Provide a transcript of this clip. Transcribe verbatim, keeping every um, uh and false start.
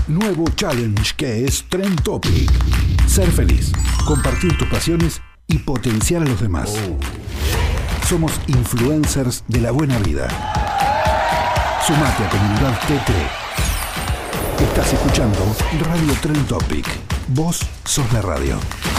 nuevo challenge que es Trend Topic. Ser feliz, compartir tus pasiones y potenciar a los demás. Oh. Somos influencers de la buena vida. Sumate a Comunidad T T. Estás escuchando Radio Trend Topic. Vos sos la radio.